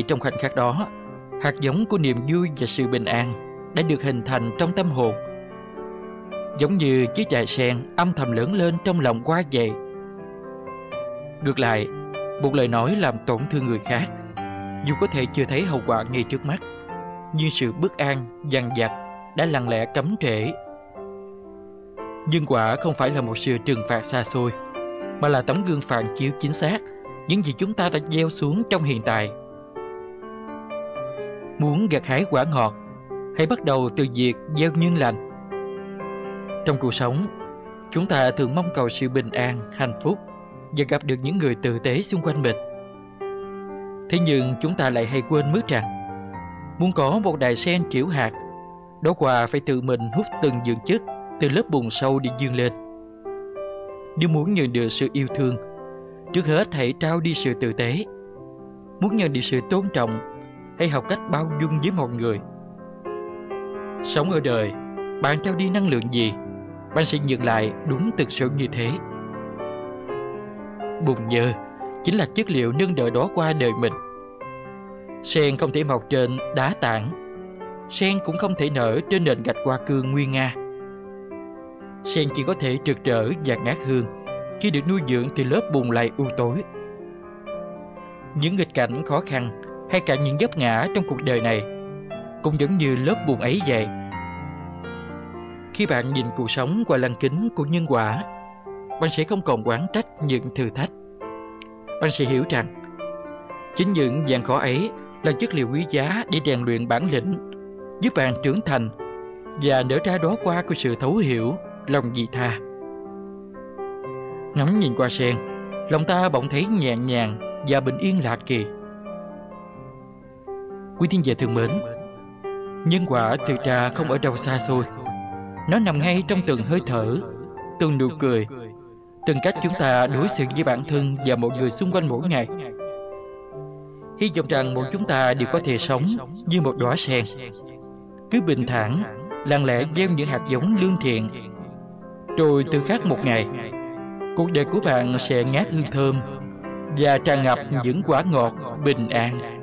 trong khoảnh khắc đó, hạt giống của niềm vui và sự bình an đã được hình thành trong tâm hồn. Giống như chiếc đài sen âm thầm lớn lên trong lòng hoa vậy. Ngược lại, một lời nói làm tổn thương người khác, dù có thể chưa thấy hậu quả ngay trước mắt, nhưng sự bất an, dằn vặt đã lặng lẽ cấm trễ. Nhưng quả không phải là một sự trừng phạt xa xôi, mà là tấm gương phản chiếu chính xác những gì chúng ta đã gieo xuống trong hiện tại. Muốn gặt hái quả ngọt, hãy bắt đầu từ việc gieo nhân lành. Trong cuộc sống, chúng ta thường mong cầu sự bình an, hạnh phúc và gặp được những người tử tế xung quanh mình. Thế nhưng chúng ta lại hay quên mất rằng, muốn có một đài sen trĩu hạt, đó quả phải tự mình hút từng dưỡng chất từ lớp bùn sâu để vươn lên. Nếu muốn nhận được sự yêu thương, trước hết hãy trao đi sự tử tế. Muốn nhận được sự tôn trọng, hãy học cách bao dung với mọi người. Sống ở đời, bạn trao đi năng lượng gì, bạn sẽ nhận lại đúng thực sự như thế. Bùn nhơ chính là chất liệu nâng đỡ đó qua đời mình. Sen không thể mọc trên đá tảng, sen cũng không thể nở trên nền gạch hoa cương nguy nga. Sen chỉ có thể rực rỡ và ngát hương khi được nuôi dưỡng từ lớp bùn lầy u tối. Những nghịch cảnh khó khăn hay cả những vấp ngã trong cuộc đời này cũng giống như lớp bùn ấy vậy. Khi bạn nhìn cuộc sống qua lăng kính của nhân quả, bạn sẽ không còn oán trách những thử thách. Bạn sẽ hiểu rằng chính những gian khó ấy là chất liệu quý giá để rèn luyện bản lĩnh, giúp bạn trưởng thành và nở ra đóa hoa của sự thấu hiểu, lòng vị tha. Ngắm nhìn qua sen, lòng ta bỗng thấy nhẹ nhàng và bình yên lạ kỳ. Quý thính giả thân mến, nhân quả thực ra không ở đâu xa xôi. Nó nằm ngay trong từng hơi thở, từng nụ cười, từng cách chúng ta đối xử với bản thân và mọi người xung quanh mỗi ngày. Hy vọng rằng mỗi chúng ta đều có thể sống như một đóa sen, cứ bình thản, lặng lẽ gieo những hạt giống lương thiện. Rồi từ khắc một ngày, cuộc đời của bạn sẽ ngát hương thơm và tràn ngập những quả ngọt bình an.